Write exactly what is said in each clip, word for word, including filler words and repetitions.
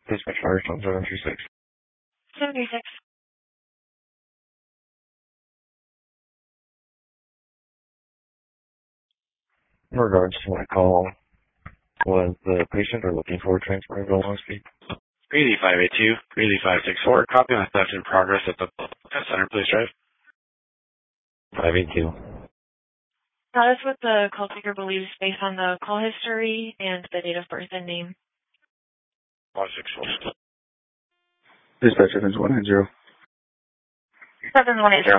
Dispatch Firestone seven three six. seven three six. In regards to my call, was the patient or looking for transport to long speed? Greeley five eight two, Greeley five six four, copy on theft in progress at the center, please drive. five eight two. That is what the call taker believes based on the call history and the date of birth and name. five six four. Dispatch Evans one nine zero. seven one eight zero.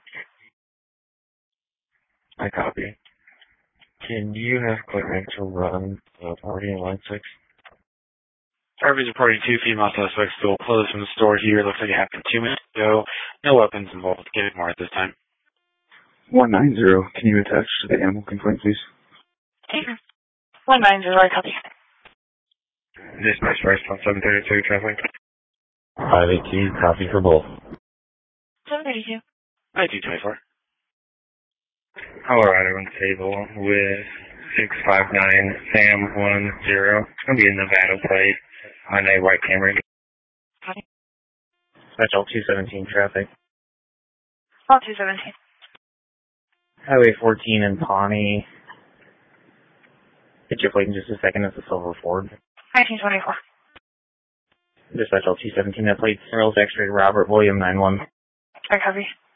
I copy. Can you have clearance to run the party in line six? R V's reporting two female suspects still closed from the store here. Looks like it happened two minutes ago. No weapons involved. Get it more at this time. one nine zero. Can you attach to the animal complaint, please? one nine zero, I copy. Dispatch Firestone seven thirty-two, traffic. five eight two, copy for both. seven thirty-two. I two twenty-four. Colorado on table with six five nine Sam one zero. It's going to be a Nevada plate on a white Camry. Copy. Special two seventeen traffic. Oh, two seventeen. Highway fourteen in Pawnee. Get your plate in just a second. It's a silver Ford. nineteen twenty-four. Dispatch L two seventeen. That plate Earl's X-ray Robert William nine one. I copy.